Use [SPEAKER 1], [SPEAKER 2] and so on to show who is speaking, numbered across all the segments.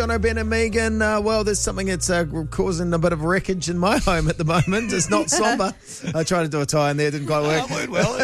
[SPEAKER 1] Jono, Ben and Megan, well, there's something that's causing a bit of wreckage in my home at the moment. It's not somber. I tried to do a tie in there, didn't quite work.
[SPEAKER 2] It went well.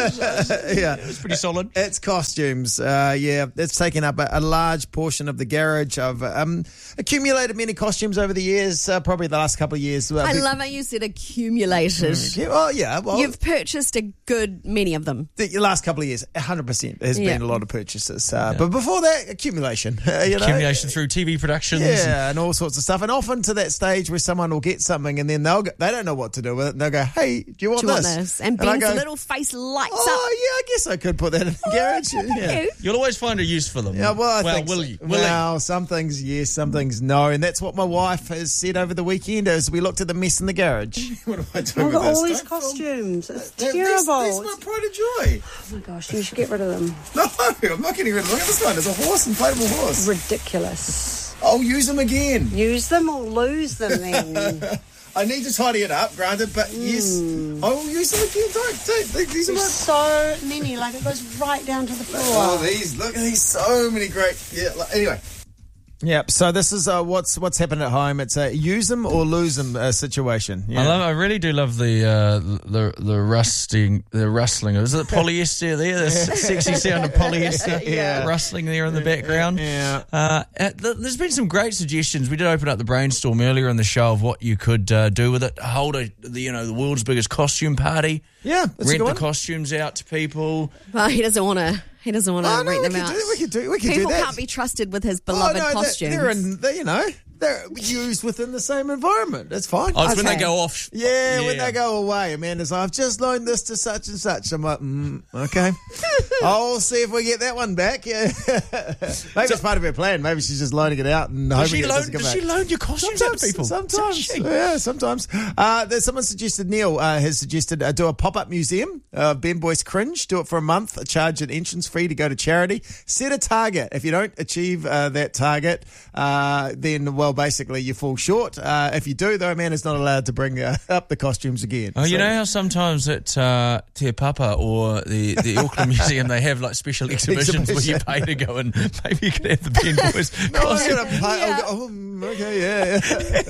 [SPEAKER 2] It was pretty solid.
[SPEAKER 1] It's costumes. It's taken up a large portion of the garage. I've accumulated many costumes over the years, probably the last couple of years.
[SPEAKER 3] I love how you said accumulated. You've purchased a good many of them.
[SPEAKER 1] The last couple of years, 100% has been a lot of purchases. But before that, accumulation.
[SPEAKER 2] Accumulation through TV productions.
[SPEAKER 1] Yeah, and all sorts of stuff. And often to that stage where someone will get something and then they don't know what to do with it. And they'll go, hey, do you want this?
[SPEAKER 3] And Ben's little face lights up.
[SPEAKER 1] Oh, yeah, I guess I could put that in the garage. Yeah.
[SPEAKER 2] You'll always find a use for them.
[SPEAKER 1] Yeah, well, I think
[SPEAKER 2] will
[SPEAKER 1] so.
[SPEAKER 2] you?
[SPEAKER 1] Well, some things yes, some things no. And that's what my wife has said over the weekend as we looked at the mess in the garage. What do I do with this?
[SPEAKER 4] All these costumes. It's terrible.
[SPEAKER 1] That's my pride and joy.
[SPEAKER 4] Oh my gosh, you should get rid of them.
[SPEAKER 1] No, I'm not getting rid of them. Look at this one. It's a horse, inflatable horse.
[SPEAKER 4] Ridiculous.
[SPEAKER 1] I'll use them again.
[SPEAKER 4] Use them or lose them then.
[SPEAKER 1] I need to tidy it up, granted, but yes, I will use them again. Don't. These are
[SPEAKER 4] There's so many, like it goes right down to the floor.
[SPEAKER 1] Oh, look at these, so many great. Yeah, anyway. Yep. So this is what's happened at home. It's a use them or lose them situation. Yeah.
[SPEAKER 2] I really do love the rustling. Is it polyester there? The sexy sound of polyester rustling there in the background.
[SPEAKER 1] Yeah.
[SPEAKER 2] There's been some great suggestions. We did open up the brainstorm earlier in the show of what you could do with it. Hold the world's biggest costume party.
[SPEAKER 1] Yeah.
[SPEAKER 2] Rent the costumes out to people.
[SPEAKER 3] Well, he doesn't want to. He doesn't want to rent them out.
[SPEAKER 1] We could do that.
[SPEAKER 3] People can't be trusted with his beloved costumes.
[SPEAKER 1] They're used within the same environment. That's fine.
[SPEAKER 2] Oh, it's when they go off.
[SPEAKER 1] Yeah, when they go away. Amanda's like, I've just loaned this to such and such. I'm like, okay. I'll see if we get that one back. Yeah. Maybe it's part of her plan. Maybe she's just loaning it out and hoping it doesn't come back.
[SPEAKER 2] Does she loan your costumes out to people?
[SPEAKER 1] Sometimes. Yeah, sometimes. There's someone suggested, Neil has suggested, do a pop-up museum of Ben Boyce Cringe. Do it for a month. Charge an entrance fee to go to charity. Set a target. If you don't achieve that target, then, well, basically you fall short. If you do, though, man is not allowed to bring up the costumes again.
[SPEAKER 2] Oh, you know how sometimes at Te Papa or the Auckland Museum they have like special exhibitions where you pay to go and maybe you could have the Ben Boyce costume.
[SPEAKER 1] Okay, yeah.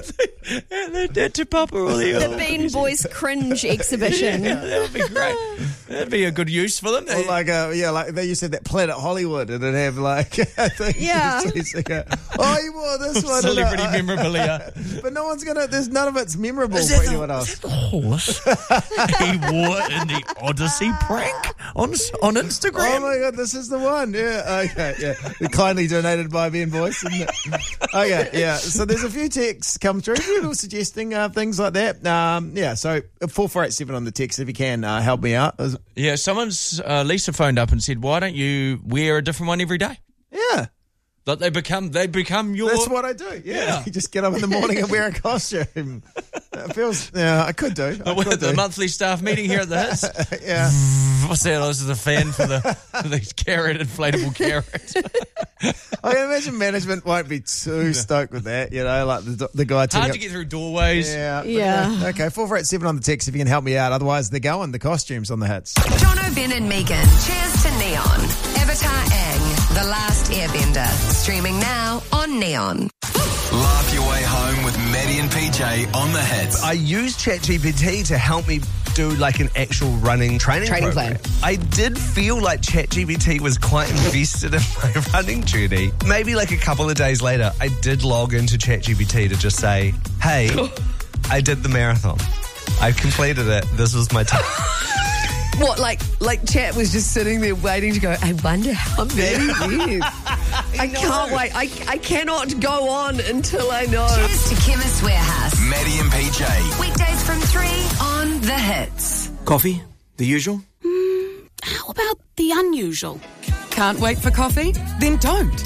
[SPEAKER 2] At Te Papa or
[SPEAKER 3] the Ben Boyce Cringe exhibition.
[SPEAKER 2] Yeah, that would be great. That'd be a good use for them.
[SPEAKER 1] Or like they used to have that Planet Hollywood and it'd have like things.
[SPEAKER 3] Yeah.
[SPEAKER 1] Oh, you wore this one.
[SPEAKER 2] Celebrity memorabilia.
[SPEAKER 1] But there's none of it's memorable for anyone else.
[SPEAKER 2] The horse he wore in the Odyssey prank on Instagram.
[SPEAKER 1] Oh my God, this is the one. Yeah, okay, yeah. Kindly donated by Ben Boyce. Okay, yeah. So there's a few texts come through, people suggesting things like that. So 4487 on the text if you can help me out.
[SPEAKER 2] Yeah, Lisa phoned up and said, why don't you wear a different one every day?
[SPEAKER 1] Yeah.
[SPEAKER 2] That they become your...
[SPEAKER 1] That's what I do, yeah. You just get up in the morning and wear a costume. It feels... Yeah, I could do.
[SPEAKER 2] The monthly staff meeting here at the Hits.
[SPEAKER 1] Yeah.
[SPEAKER 2] What's that? This is a fan for the inflatable carrot.
[SPEAKER 1] I can imagine management won't be too stoked with that, like the guy...
[SPEAKER 2] Hard to get through doorways.
[SPEAKER 3] Yeah.
[SPEAKER 1] Okay, 4487 on the text if you can help me out. Otherwise, they're going, the costumes on the Hits.
[SPEAKER 5] Jono, Ben and Megan. Cheers to Neon. Avatar Aang, The Last Airbender. Streaming now on Neon.
[SPEAKER 6] Laugh your way home with Maddie and PJ on the Hits.
[SPEAKER 7] I used ChatGPT to help me do like an actual running training
[SPEAKER 5] plan.
[SPEAKER 7] I did feel like ChatGPT was quite invested in my running journey. Maybe like a couple of days later, I did log into ChatGPT to just say, hey, I did the marathon. I completed it. This was my time.
[SPEAKER 5] What, like Chat was just sitting there waiting to go, I wonder how many years. I can't wait. I cannot go on until I know.
[SPEAKER 8] Cheers to Chemist Warehouse.
[SPEAKER 6] Maddie and PJ.
[SPEAKER 8] Weekdays from 3 on The Hits.
[SPEAKER 9] Coffee? The usual?
[SPEAKER 10] How about the unusual? Can't wait for coffee? Then don't.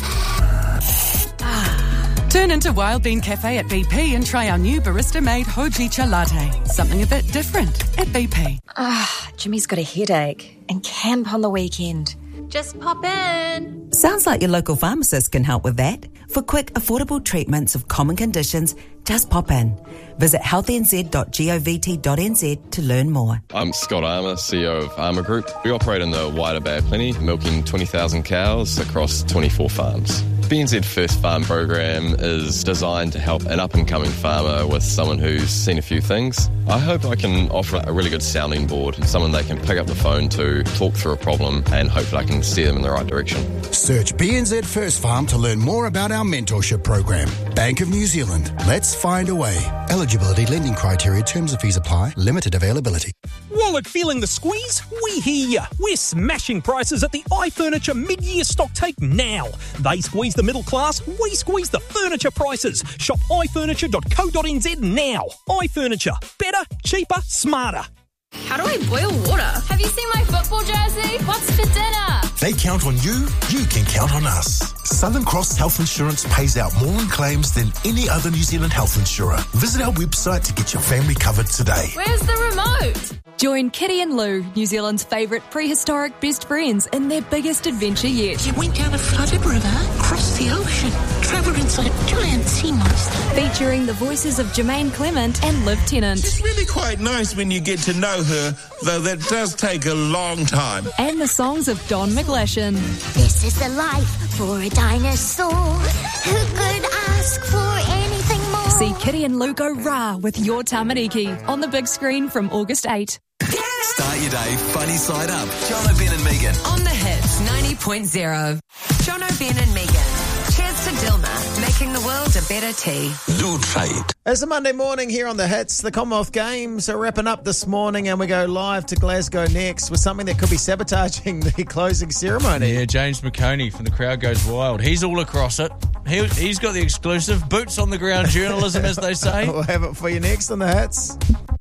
[SPEAKER 10] Turn into Wild Bean Cafe at BP and try our new barista-made Hojicha latte. Something a bit different at BP.
[SPEAKER 11] Jimmy's got a headache and camp on the weekend.
[SPEAKER 12] Just pop in.
[SPEAKER 13] Sounds like your local pharmacist can help with that. For quick, affordable treatments of common conditions, just pop in. Visit healthynz.govt.nz to learn more.
[SPEAKER 14] I'm Scott Armour, CEO of Armour Group. We operate in the wider Bay of Plenty, milking 20,000 cows across 24 farms. BNZ First Farm program is designed to help an up-and-coming farmer with someone who's seen a few things. I hope I can offer a really good sounding board, someone they can pick up the phone to, talk through a problem, and hopefully I can steer them in the right direction.
[SPEAKER 9] Search BNZ First Farm to learn more about our mentorship program. Bank of New Zealand. Let's find a way. Eligibility, lending criteria, terms of fees apply, limited availability.
[SPEAKER 15] Wallet feeling the squeeze? We hear ya. We're smashing prices at the iFurniture mid-year stock take now. They squeeze the middle class, we squeeze the furniture prices. Shop ifurniture.co.nz now. iFurniture. Better, cheaper, smarter.
[SPEAKER 12] How do I boil water? Have you seen my football jersey? What's for dinner?
[SPEAKER 16] They count on you, you can count on us. Southern Cross Health Insurance pays out more in claims than any other New Zealand health insurer. Visit our website to get your family covered today.
[SPEAKER 12] Where's the remote?
[SPEAKER 17] Join Kitty and Lou, New Zealand's favourite prehistoric best friends, in their biggest adventure yet.
[SPEAKER 18] You went down a flooded river, crossed the ocean, travelled inside a giant sea monster.
[SPEAKER 17] Featuring the voices of Jermaine Clement and Liv Tennant.
[SPEAKER 19] She's really quite nice when you get to know her, though that does take a long time.
[SPEAKER 17] And the songs of Don McGlashan.
[SPEAKER 20] This is the life for a dinosaur. Who could ask for anything more?
[SPEAKER 17] See Kitty and Lou go rah with Your Tamariki on the big screen from August 8.
[SPEAKER 6] Start your day funny side up. Jono, Ben and Megan.
[SPEAKER 8] On the Hits 90.0. Jono, Ben and Megan. Cheers to Dilma, making the world a better tea.
[SPEAKER 16] Good fight.
[SPEAKER 1] It's a Monday morning here on The Hits. The Commonwealth Games are wrapping up this morning and we go live to Glasgow next with something that could be sabotaging the closing ceremony.
[SPEAKER 2] Yeah, James McConey from The Crowd Goes Wild. He's all across it. He's got the exclusive boots on the ground journalism, as they say.
[SPEAKER 1] We'll have it for you next on The Hits.